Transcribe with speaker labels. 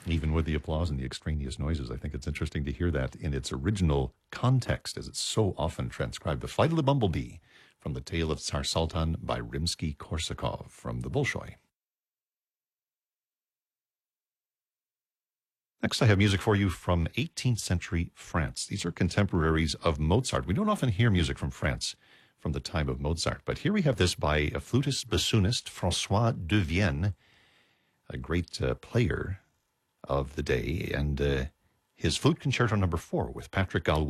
Speaker 1: Even with the applause and the extraneous noises, I think it's interesting to hear that in its original context, as it's so often transcribed. The Flight of the Bumblebee from the Tale of Tsar Sultan by Rimsky-Korsakov from the Bolshoi. Next, I have music for you from 18th century France. These are contemporaries of Mozart. We don't often hear music from France from the time of Mozart, but here we have this by a flutist bassoonist, François de Vienne, a great player of the day, and his Flute Concerto No. 4 with Patrick Galway.